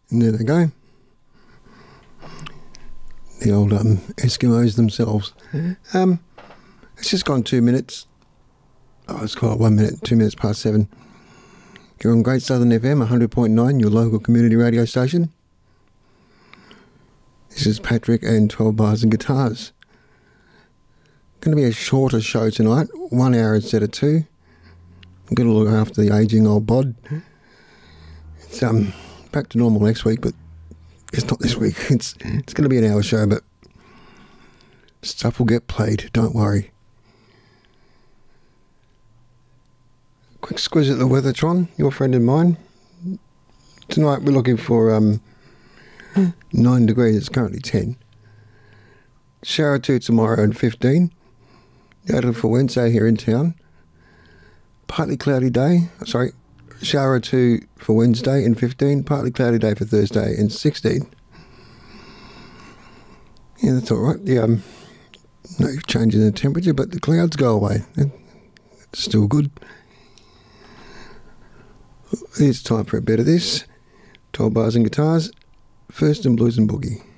And there they go. The old Eskimos themselves. It's just gone 2 minutes. Oh, it's quite 1 minute, 2 minutes past 7. You're on Great Southern FM, 100.9, your local community radio station. This is Patrick and 12 Bars and Guitars. Going to be a shorter show tonight, 1 hour instead of 2. I'm going to look after the ageing old bod. It's back to normal next week, but it's not this week. It's going to be an hour show, but stuff will get played, don't worry. Quick squiz at the Weathertron, your friend and mine. Tonight we're looking for 9 degrees, it's currently 10. Shower 2 tomorrow and 15. The outlook for Wednesday here in town. Partly cloudy day, shower 2 for Wednesday and 15. Partly cloudy day for Thursday and 16. Yeah, that's alright. No change in the temperature, but the clouds go away. It's still good. It's time for a bit of this. 12 Bars and Guitars, First and Blues and Boogie.